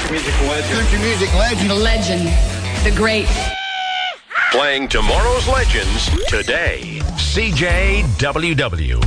country music legend. Country music legend. The legend. The great. Playing tomorrow's legends today. CJWW.